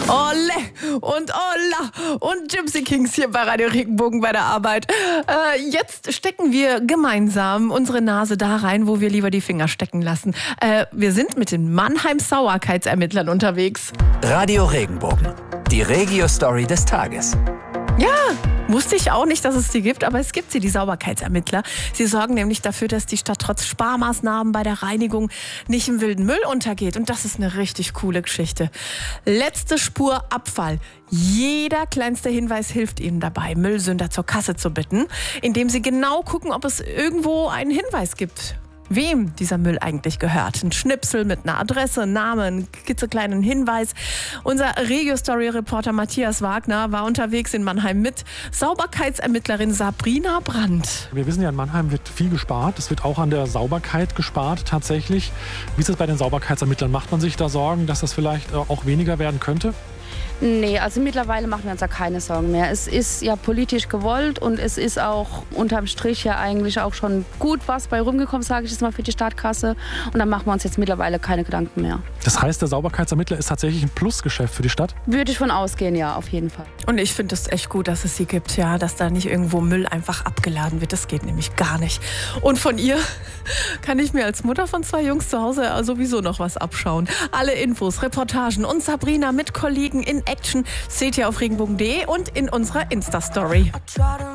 Olle und Olla und Gypsy Kings hier bei Radio Regenbogen bei der Arbeit. Jetzt stecken wir gemeinsam unsere Nase da rein, wo wir lieber die Finger stecken lassen. Wir sind mit den Mannheim-Sauerkeitsermittlern unterwegs. Radio Regenbogen, die Regio-Story des Tages. Ja, wusste ich auch nicht, dass es die gibt, aber es gibt sie, die Sauberkeitsermittler. Sie sorgen nämlich dafür, dass die Stadt trotz Sparmaßnahmen bei der Reinigung nicht im wilden Müll untergeht. Und das ist eine richtig coole Geschichte. Letzte Spur Abfall. Jeder kleinste Hinweis hilft ihnen dabei, Müllsünder zur Kasse zu bitten, indem sie genau gucken, ob es irgendwo einen Hinweis gibt, wem dieser Müll eigentlich gehört. Ein Schnipsel mit einer Adresse, Namen, einen klitzekleinen Hinweis. Unser Regio-Story-Reporter Matthias Wagner war unterwegs in Mannheim mit Sauberkeitsermittlerin Sabrina Brandt. Wir wissen ja, in Mannheim wird viel gespart. Es wird auch an der Sauberkeit gespart tatsächlich. Wie ist es bei den Sauberkeitsermittlern? Macht man sich da Sorgen, dass das vielleicht auch weniger werden könnte? Nee, also mittlerweile machen wir uns da keine Sorgen mehr. Es ist ja politisch gewollt und es ist auch unterm Strich ja eigentlich auch schon gut was bei rumgekommen, sage ich jetzt mal, für die Stadtkasse. Und dann machen wir uns jetzt mittlerweile keine Gedanken mehr. Das heißt, der Sauberkeitsermittler ist tatsächlich ein Plusgeschäft für die Stadt? Würde ich von ausgehen, ja, auf jeden Fall. Und ich finde es echt gut, dass es sie gibt, ja, dass da nicht irgendwo Müll einfach abgeladen wird. Das geht nämlich gar nicht. Und von ihr kann ich mir als Mutter von 2 Jungs zu Hause sowieso noch was abschauen. Alle Infos, Reportagen und Sabrina mit Kollegen in Action seht ihr auf regenbogen.de und in unserer Insta-Story.